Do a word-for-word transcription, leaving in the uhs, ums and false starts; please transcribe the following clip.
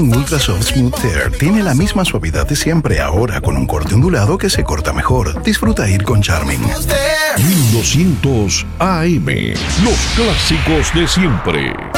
Ultra Soft Smooth Tear tiene la misma suavidad de siempre, ahora con un corte ondulado que se corta mejor. Disfruta ir con Charmin. mil doscientos A M, los clásicos de siempre.